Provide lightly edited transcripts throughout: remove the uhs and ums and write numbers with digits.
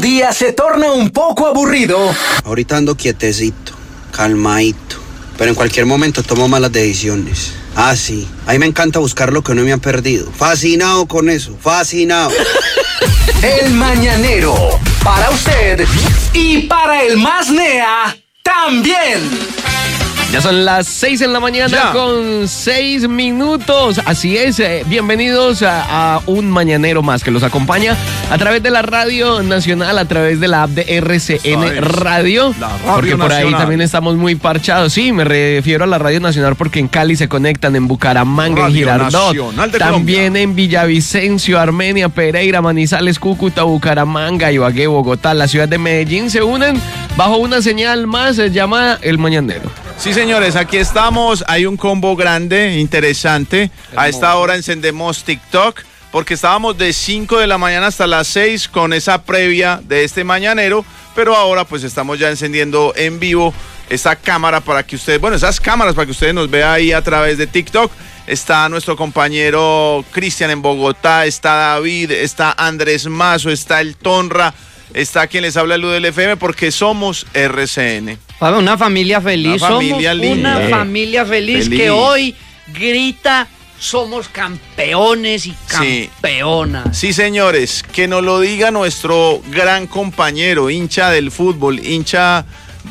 día se torna un poco aburrido. Ahorita ando quietecito, calmadito, pero en cualquier momento tomo malas decisiones. Ah, sí, a mí me encanta buscar lo que no me ha perdido. Fascinado con eso, fascinado. El Mañanero, para usted y para el más nea también. Ya son las 6 de la mañana con 6 minutos. Así es, bienvenidos a un mañanero más que los acompaña a través de la Radio Nacional, a través de la app de RCN Radio. Porque por ahí también estamos muy parchados. Sí, me refiero a la Radio Nacional porque en Cali se conectan, en Bucaramanga, en Girardot, también en Villavicencio, Armenia, Pereira, Manizales, Cúcuta, Bucaramanga, Ibagué, Bogotá, la ciudad de Medellín. Se unen bajo una señal más llamada El Mañanero. Sí, señores, aquí estamos. Hay un combo grande, interesante. A esta hora encendemos TikTok porque estábamos de 5 de la mañana hasta las 6 con esa previa de este mañanero, pero ahora pues estamos ya encendiendo en vivo esa cámara para que ustedes, esas cámaras para que ustedes nos vean ahí a través de TikTok. Está nuestro compañero Cristian en Bogotá, está David, está Andrés Mazo, está el Tonra, está quien les habla, el del FM, porque somos RCN. Una familia feliz, una familia feliz que hoy grita: somos campeones y campeonas. Sí, señores, que nos lo diga nuestro gran compañero, hincha del fútbol, hincha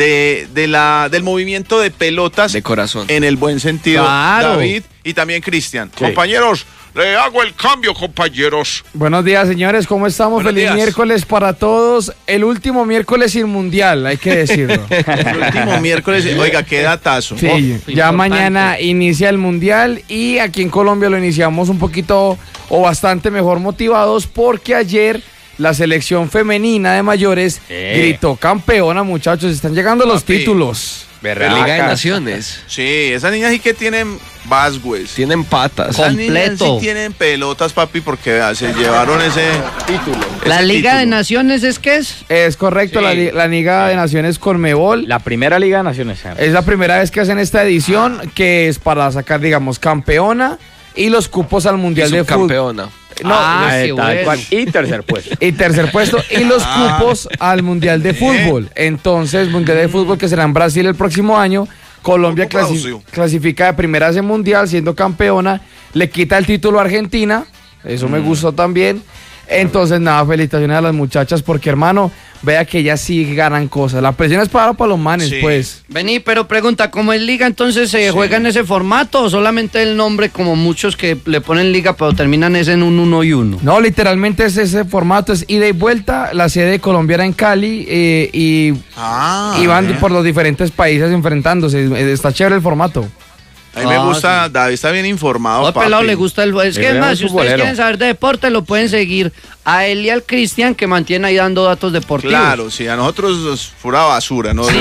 del movimiento de pelotas. De corazón. En el buen sentido, claro. David y también Cristian. Sí. Compañeros, le hago el cambio, compañeros. Buenos días, señores, ¿cómo estamos? Feliz miércoles para todos. El último miércoles sin mundial, hay que decirlo. El último miércoles, oiga, qué datazo. Sí, ya importante. Mañana inicia el mundial y aquí en Colombia lo iniciamos un poquito o bastante mejor motivados porque ayer la selección femenina de mayores gritó campeona, muchachos. Están llegando los títulos. Liga de Naciones. Sí, esas niñas sí que tienen basgues. Tienen patas. Esas niñas sí tienen pelotas, papi, porque se llevaron ese título. ¿La Liga de Naciones es qué es? Es correcto, sí. la Liga de Naciones Conmebol. La primera Liga de Naciones. Es la primera vez que hacen esta edición, que es para sacar, digamos, campeona y los cupos al Mundial de Fútbol. No, tal cual. Y tercer puesto. Y los cupos al Mundial de Fútbol. Entonces, Mundial de Fútbol que será en Brasil el próximo año. Colombia clasifica de primera a ese Mundial siendo campeona. Le quita el título a Argentina. Eso me gustó también. Entonces, nada, felicitaciones a las muchachas porque, hermano, vea que ellas sí ganan cosas. La presión es para los manes, pues. Vení, pero pregunta, ¿cómo es liga? Entonces, ¿se juega en ese formato o solamente el nombre, como muchos que le ponen liga, pero terminan es en un 1-1? No, literalmente es ese formato, es ida y vuelta. La sede colombiana en Cali y van por los diferentes países enfrentándose. Está chévere el formato. A mí me gusta, David está bien informado. A Pelado le gusta el... Es que es más, si ustedes quieren saber de deporte, lo pueden seguir a él y al Cristian, que mantienen ahí dando datos deportivos. Claro, sí, a nosotros pura basura, ¿no?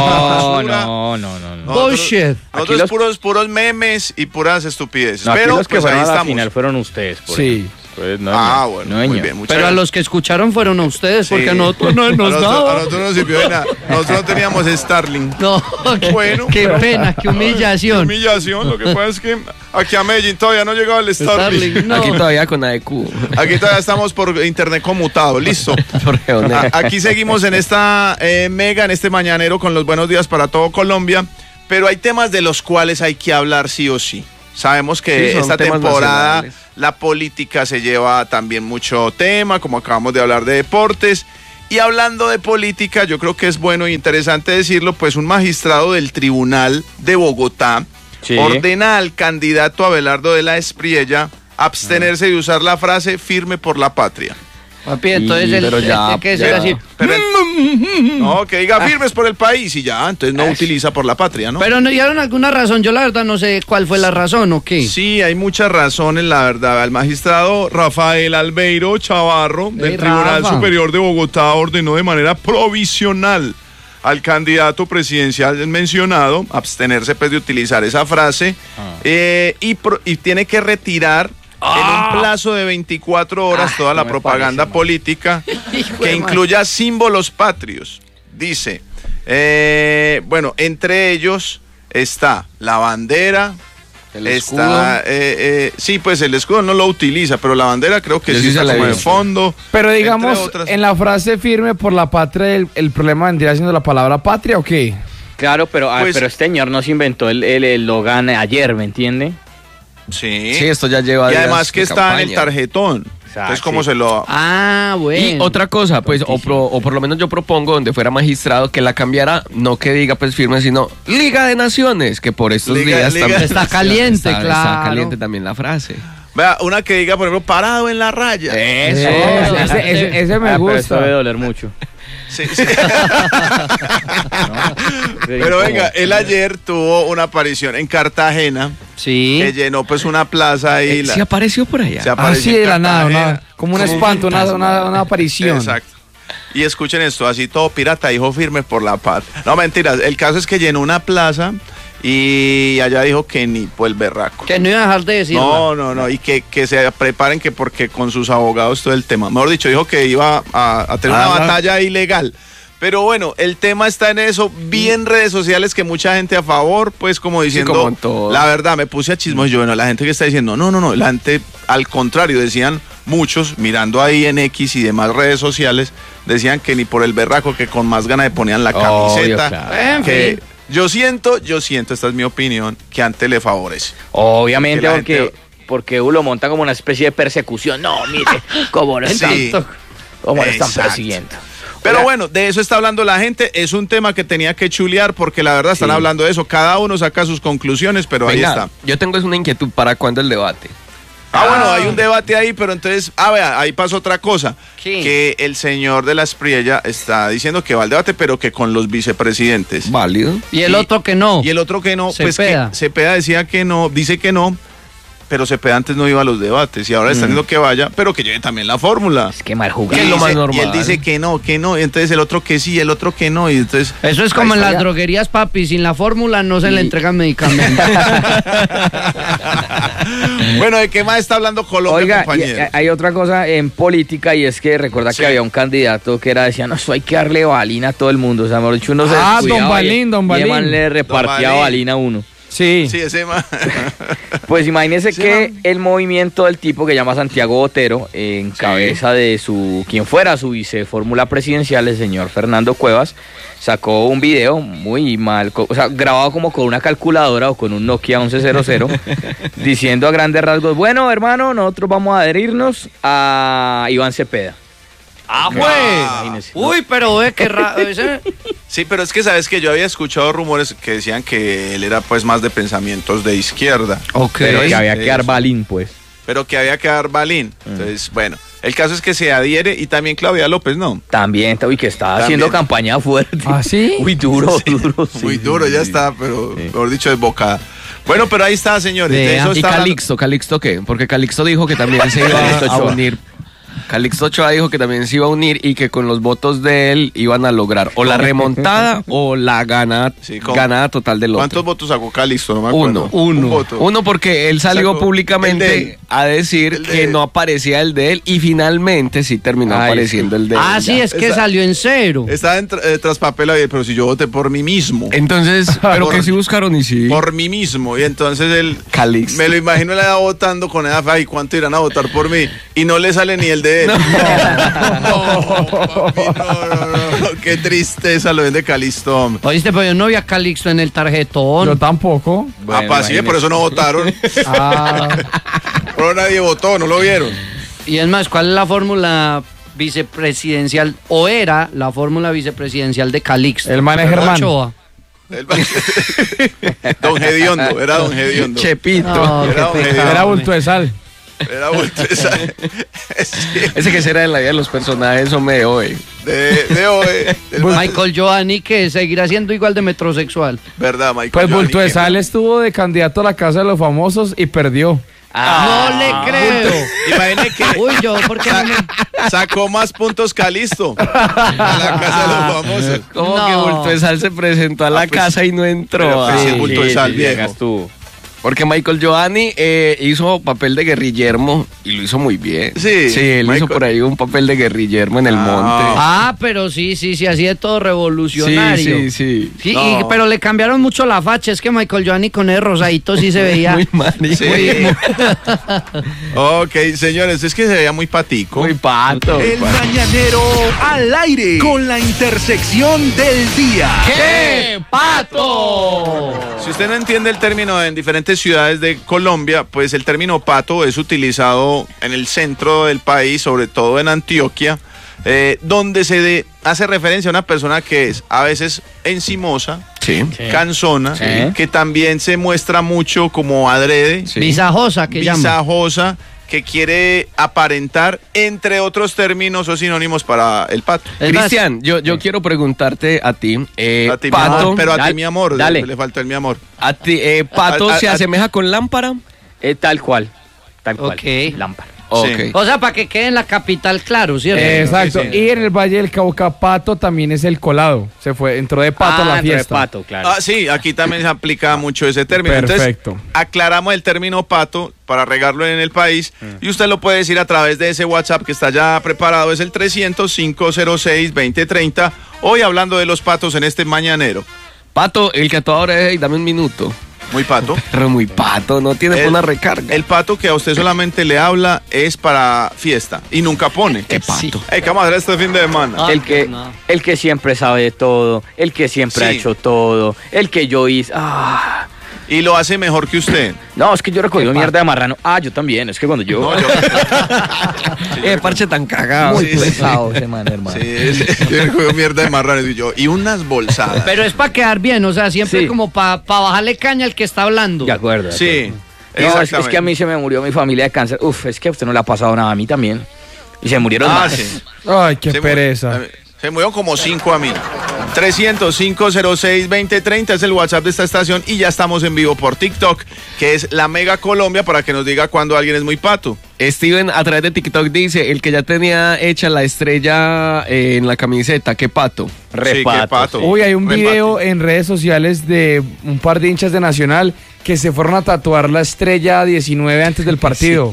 No. Bullshit. Nosotros puros memes y puras estupideces. No, pero los que fueron a la final fueron ustedes. Sí. Pues no, bueno, muy bien, muchas pero gracias. A los que escucharon fueron a ustedes, porque a nosotros no nos daba. A nosotros no sirvió de nada. Nosotros no teníamos Starlink. No, bueno. Qué pena, qué humillación. Qué humillación, lo que pasa es que aquí a Medellín todavía no ha llegado el Starlink. No. Aquí todavía con ADQ. Aquí todavía estamos por internet conmutado, listo. Aquí seguimos en esta mega, en este mañanero con los buenos días para todo Colombia, pero hay temas de los cuales hay que hablar sí o sí. Sabemos que esta temporada la política se lleva también mucho tema, como acabamos de hablar de deportes. Y hablando de política, yo creo que es bueno e interesante decirlo, pues un magistrado del Tribunal de Bogotá ordena al candidato Abelardo de la Espriella abstenerse de usar la frase "firme por la patria". Papi, entonces que ser así. No, que diga firmes por el país y ya, entonces no utiliza por la patria, ¿no? Pero no dieron alguna razón, yo la verdad no sé cuál fue la razón o qué. Sí, hay muchas razones, la verdad. El magistrado Rafael Albeiro Chavarro del Tribunal Superior de Bogotá ordenó de manera provisional al candidato presidencial mencionado abstenerse pues de utilizar esa frase y tiene que retirar en un plazo de 24 horas toda la propaganda política que incluya símbolos patrios. Dice, entre ellos está la bandera, El escudo. Sí, pues el escudo no lo utiliza, pero la bandera creo que sí está como de fondo. Pero digamos, en la frase firme por la patria, el problema vendría siendo la palabra patria, ¿o qué? Claro, pero este señor no se inventó el eslogan ayer, ¿me entiende? Sí. Sí, esto ya lleva. Y además que está en el tarjetón. Entonces, ¿cómo se lo...? Ah, bueno. Y otra cosa, pues, o por lo menos yo propongo, donde fuera magistrado, que la cambiara, no que diga, pues, firme, sino Liga de Naciones, que por estos días también está caliente, claro. Está caliente también la frase. Vea, una que diga, por ejemplo, parado en la raya. Ese me gusta. Pero eso debe doler mucho. Sí. Pero venga, él ayer tuvo una aparición en Cartagena. Sí. Que llenó pues una plaza y ¿Sí apareció por allá? Se apareció así de la nada, como un espanto, una aparición. Exacto. Y escuchen esto, así todo pirata, dijo firme por la patria. No, mentiras, el caso es que llenó una plaza y allá dijo que ni por el berraco. Que no iba a dejar de decirlo. No, y que se preparen que porque con sus abogados todo el tema. Mejor dicho, dijo que iba a tener una batalla ilegal. Pero bueno, el tema está en eso, vi en redes sociales que mucha gente a favor, pues como diciendo, sí, como en todo. La verdad, me puse a chismos, yo, bueno, la gente que está diciendo, no, la gente al contrario, decían muchos, mirando ahí en X y demás redes sociales, decían que ni por el berraco, que con más ganas le ponían la camiseta, claro. que yo siento, esta es mi opinión, que antes le favorece. Obviamente, porque uno lo monta como una especie de persecución. No, mire, cómo lo están persiguiendo. Pero bueno, de eso está hablando la gente, es un tema que tenía que chulear porque la verdad están hablando de eso, cada uno saca sus conclusiones, pero ahí está. Yo tengo una inquietud, ¿para cuándo el debate? Bueno, hay un debate ahí, pero entonces, vea, ahí pasó otra cosa, que el señor de la Espriella está diciendo que va al debate, pero que con los vicepresidentes. Válido. Y el otro que no. Y el otro que no, Cepeda. que Cepeda decía que no, dice que no, pero Cepeda antes no iba a los debates y ahora está diciendo que vaya, pero que lleve también la fórmula. Es que mal jugado. Es lo más normal. Y él dice que no, y entonces el otro que sí, el otro que no, y entonces... Eso es como en las droguerías, papi, sin la fórmula no se le entregan medicamentos. Bueno, ¿de qué más está hablando Colombia, compañero? Hay otra cosa en política y es que recuerda que había un candidato que decía, no, eso hay que darle balina a todo el mundo, o sea, mejor dicho, uno se descuidaba Don Balín. y el man le repartía balina a uno. Sí, ese man. Pues imagínese que el movimiento del tipo que llama Santiago Botero, en cabeza de quien fuera su vicefórmula presidencial, el señor Fernando Cuevas, sacó un video muy mal, o sea, grabado como con una calculadora o con un Nokia 1100, diciendo a grandes rasgos, bueno, hermano, nosotros vamos a adherirnos a Iván Cepeda. Pues. Uy, pero ve que Sí, pero es que sabes que yo había escuchado rumores que decían que él era pues más de pensamientos de izquierda. Pero que había que dar balín, pues. Pero que había que dar balín. Entonces, bueno, el caso es que se adhiere y también Claudia López, ¿no? También, que está haciendo campaña fuerte. ¿Ah, sí? Muy duro, duro. Muy duro, ya está, pero mejor dicho, desbocada. Bueno, pero ahí está, señores. De eso ¿Y está Calixto qué? Porque Calixto dijo que también se iba a unir. Calixto Ochoa dijo que también se iba a unir y que con los votos de él iban a lograr o la remontada o la ganada total del otro. ¿Cuántos votos sacó Calixto? No me acuerdo. Uno porque él salió públicamente a decir que no aparecía el de él y finalmente sí terminó apareciendo el de él. Sí, es que salió en cero. Estaba tras papel ahí, pero si yo voté por mí mismo. Entonces, pero que sí buscaron y sí. Por mí mismo. Y entonces él, Calixto. me lo imagino le da votando con esa fe, ¿y cuánto irán a votar por mí? Y no le sale ni el de él. No, qué tristeza lo ven de Calixto. Oíste, pero yo no vi a Calixto en el tarjetón. Yo tampoco. Sí, por eso no votaron. Pero nadie votó, no lo vieron. Y es más, ¿cuál es la fórmula vicepresidencial? O era la fórmula vicepresidencial de Calixto. El man es Germán. Don Gediondo, era Don Gediondo. Chepito. Era bulto de sal. Era vuelto esa. Ese que será en la vida de los personajes, hombre, de hoy. De hoy. Michael Giovanni, que seguirá siendo igual de metrosexual. ¿Verdad, Michael? Pues bulto de sal estuvo de candidato a la Casa de los Famosos y perdió. No le creo. Imagínate que. Uy, yo, ¿por qué no me... Sacó más puntos Calixto a la Casa de los Famosos. ¿Cómo que bulto de sal se presentó a la casa y no entró? Pero, bulto de sal, viejo. Porque Michael Giovanni hizo papel de guerrillermo y lo hizo muy bien. Sí, él hizo por ahí un papel de guerrillermo en el monte. Pero sí, así de todo revolucionario. Sí. No. Pero le cambiaron mucho la facha, es que Michael Giovanni con el rosadito sí se veía. Muy mal. Sí. Ok, señores, es que se veía muy patico. Muy pato. El mañanero al aire con la intersección del día. ¡Qué pato! Si usted no entiende el término en diferentes ciudades de Colombia, pues el término pato es utilizado en el centro del país, sobre todo en Antioquia, donde se hace referencia a una persona que es a veces encimosa, cansona, que también se muestra mucho como adrede, visajosa, que quiere aparentar, entre otros términos o sinónimos para el pato. Cristian, yo quiero preguntarte a ti, a ti, pato, pero a ti, mi amor, le faltó el mi amor. A ti, pato, ¿se asemeja con lámpara? Tal cual, Okay. lámpara. Okay. O sea, para que quede en la capital, claro, ¿cierto? Exacto. Sí. Y en el Valle del Cauca, pato también es el colado. Entró de pato a la fiesta. De pato, claro. Sí, aquí también se aplica mucho ese término. Perfecto. Entonces, aclaramos el término pato para regarlo en el país y usted lo puede decir a través de ese WhatsApp que está ya preparado, es el 300-506-2030. Hoy hablando de los patos en este mañanero. Pato, el que a toda hora es, dame un minuto. Muy pato. Pero muy pato, no tiene una recarga. El pato que a usted solamente le habla es para fiesta y nunca pone. ¿Qué pato? ¿Qué vamos a hacer este fin de semana? El que siempre sabe de todo, el que siempre ha hecho todo, el que yo hice. Y lo hace mejor que usted. No, es que yo recogí mierda de marrano. Yo también, es que cuando yo... No, yo... parche tan cagado. Muy pesado ese man, hermano. Yo recogí mierda de marrano y unas bolsadas. Pero es para quedar bien, o sea, siempre como para bajarle caña al que está hablando. De acuerdo. Sí. No, es que a mí se me murió mi familia de cáncer. Es que a usted no le ha pasado nada, a mí también. Y se murieron más. Sí. Ay, qué pereza. Se murieron como 5 a mí. 300-506-2030 es el WhatsApp de esta estación y ya estamos en vivo por TikTok, que es La Mega Colombia, para que nos diga cuando alguien es muy pato. Steven a través de TikTok dice, el que ya tenía hecha la estrella en la camiseta, qué pato. Qué pato. Uy, hay un video en redes sociales de un par de hinchas de Nacional que se fueron a tatuar la estrella 19 antes del partido.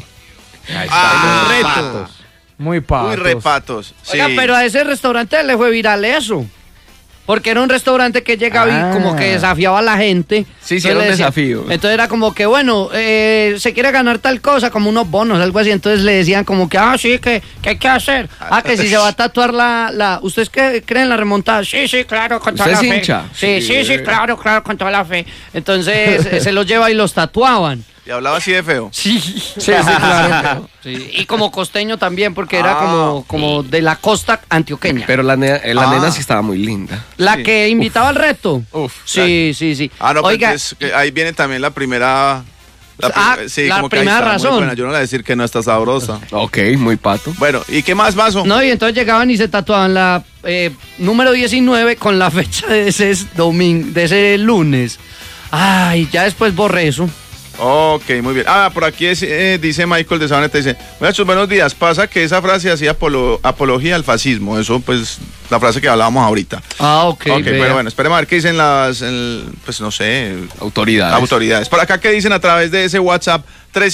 Retos. Muy patos. Muy repatos. Oiga, pero a ese restaurante le fue viral eso. Porque era un restaurante que llegaba y como que desafiaba a la gente. Sí, era un desafío. Entonces era como que, bueno, se quiere ganar tal cosa, como unos bonos, algo así. Entonces le decían como que, sí, que hay que hacer. Que si se va a tatuar ¿ustedes creen en la remontada? Sí, claro, con toda la fe. Hincha? Sí, claro, con toda la fe. Entonces se los lleva y los tatuaban. ¿Y hablaba así de feo? Sí, claro. Sí. Y como costeño también, porque era como de la costa antioqueña. Pero la nena sí estaba muy linda. La que invitaba al reto. Sí. No, oiga, pues ahí viene también la primera... la como que primera razón. Buena. Yo no le voy a decir que no está sabrosa. Ok, muy pato. Bueno, ¿y qué más, Mazo? No, y entonces llegaban y se tatuaban la número 19 con la fecha de ese lunes. Ya después borré eso. Ok, muy bien. Por aquí dice Michael de Sabaneta, dice, muchachos, buenos días. Pasa que esa frase hacía apología al fascismo. Eso, pues, la frase que hablábamos ahorita. Ok. Pero bueno, esperemos a ver qué dicen pues, no sé. Autoridades. Por acá, ¿qué dicen a través de ese WhatsApp?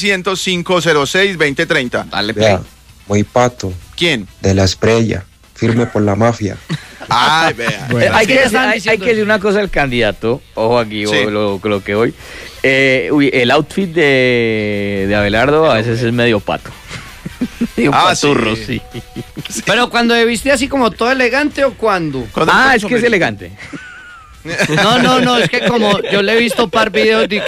300-506-2030. Dale, play. Muy pato. ¿Quién? De la Esprella, firme por la mafia. Vea. Bueno, hay que decir una cosa al candidato. Ojo aquí, lo que hoy. El outfit de Abelardo a veces es medio pato. Medio paturro, sí. Pero cuando viste así como todo elegante o cuando. Es que es elegante. No, es que como yo le he visto par videos de